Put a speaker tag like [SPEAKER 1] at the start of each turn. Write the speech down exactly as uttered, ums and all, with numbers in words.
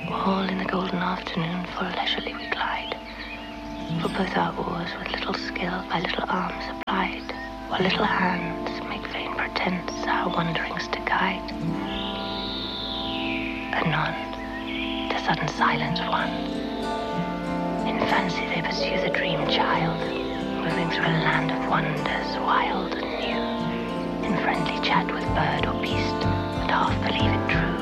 [SPEAKER 1] All in the golden afternoon, full leisurely we glide. For both our oars with little skill by little arms applied, while little hands make vain pretense our wanderings to guide. Anon, to sudden silence won, in fancy they pursue the dream child, moving through a land of wonders wild and new, in friendly chat with bird or beast, and half believe it true.